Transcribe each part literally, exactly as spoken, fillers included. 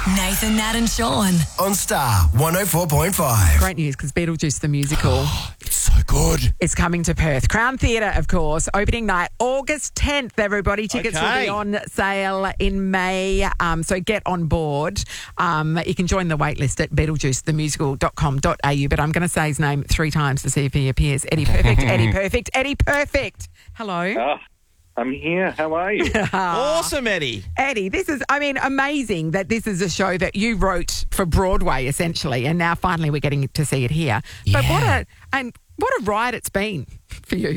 Nathan, Nat and Sean. On Star one oh four point five. Great news because Beetlejuice the musical It's so good. is coming to Perth. Crown Theatre, of course, opening night August tenth, everybody. Tickets will Okay. be on sale in May, um, so get on board. Um, you can join the waitlist at beetlejuice the musical dot com dot a u, but I'm going to say his name three times to see if he appears. Eddie Perfect, Eddie Perfect, Eddie Perfect. Hello. Oh, I'm here. How are you? Awesome, Eddie. Eddie, this is, I mean, amazing that this is a show that you wrote for Broadway, essentially, and now finally we're getting to see it here. But what a, and what a ride it's been for you.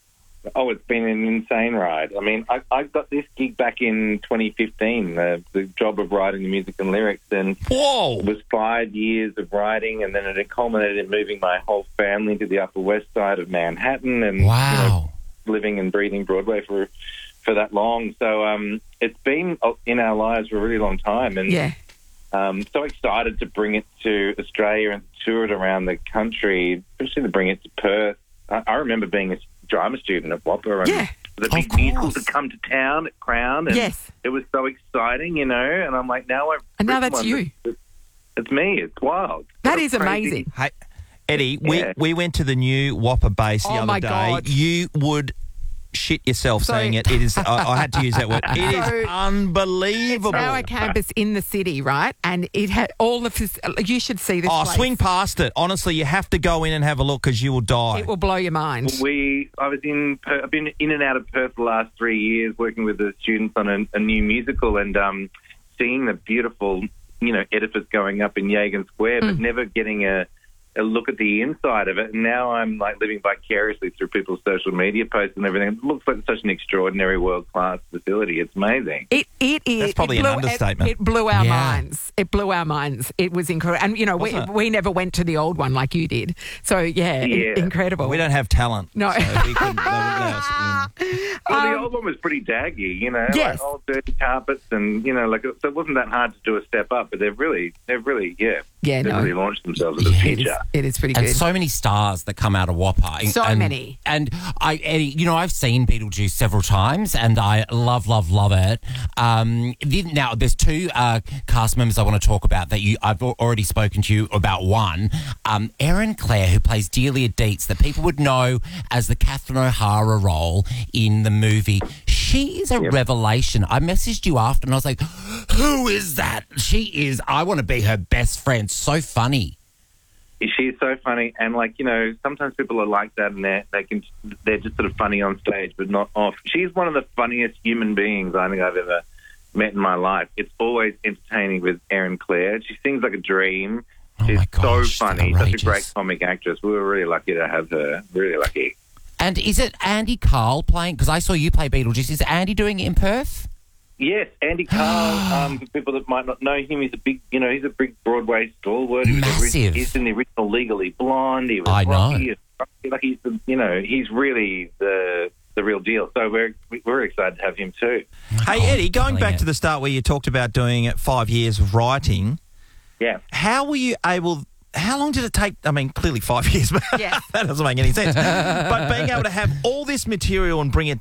Oh, it's been an insane ride. I mean, I, I got this gig back in twenty fifteen, the, the job of writing the music and lyrics, and Whoa. it was five years of writing, and then it had culminated in moving my whole family to the Upper West Side of Manhattan, and Wow. you know, living and breathing Broadway for for that long. So um, it's been in our lives for a really long time, and Yeah. um, so excited to bring it to Australia and tour it around the country, especially to bring it to Perth. I, I remember being a drama student at Whopper, and Yeah. the big Of musicals course. had come to town at Crown, and Yes. it was so exciting, you know. And I'm like, now I've And now written that's one you. It's, it's me. It's wild. That What a is crazy- amazing. Hey, Eddie, we, Yeah. we went to the new Whopper base the Oh, other my day. God. You would shit yourself So- saying it. It is. I, I had to use that word. It is So- unbelievable. It's now a campus in the city, right? And it had all of this. You should see this Oh, place. swing past it. Honestly, you have to go in and have a look because you will die. It will blow your mind. We, I was in, Per- I've been in and out of Perth the last three years, working with the students on a, a new musical, and um, seeing the beautiful, you know, edifice going up in Yagan Square, but never getting a, a look at the inside of it. And now I'm like living vicariously through people's social media posts and everything. It looks like such an extraordinary world class facility. It's amazing. It it is. That's probably it blew, an understatement. It, it blew our Yeah. minds. It blew our minds. It was incredible. And you know, we Wasn't it? we never went to the old one like you did. So yeah, i- Yeah. incredible. We don't have talent. No. So we couldn't, they wouldn't let us in. Well, the Um, old one was pretty daggy, you know, Yes. like old dirty carpets, and you know, like so it wasn't that hard to do a step up. But they've really, they've really, yeah, Yeah, they've no. really launched themselves as a it is, future. it is pretty And good. so many stars that come out of Whopper. So and, many. And I, Eddie, you know, I've seen Beetlejuice several times, and I love, love, love it. Um, the- now, there's two uh, cast members I want to talk about that you. I've al- already spoken to you about. One, um, Erin Clare, who plays Delia Dietz, that people would know as the Catherine O'Hara role in the movie. She is a revelation. I messaged you after, and I was like, "Who is that?" She is. I want to be her best friend. So funny. She's so funny, and like you know, sometimes people are like that, and they they can they're just sort of funny on stage, but not off. She's one of the funniest human beings I think I've ever met in my life. It's always entertaining with Erin Clare. She sings like a dream. Oh She's my gosh, so funny, such a outrageous. great comic actress. We were really lucky to have her. Really lucky. And is it Andy Carl playing? Because I saw you play Beetlejuice. Is Andy doing it in Perth? Yes, Andy Carl. um, for people that might not know him, he's a big, you know, he's a big Broadway stalwart. He was the ori- Massive. he's in the original Legally Blonde. He was I know. Rocky. Like he's, the, you know, he's really the the real deal. So we're we're excited to have him too. Hey, Eddie, going Killing back it. to the start where you talked about doing it five years of writing, Yeah. how were you able... How long did it take? I mean, clearly five years, but Yes. that doesn't make any sense. But being able to have all this material and bring it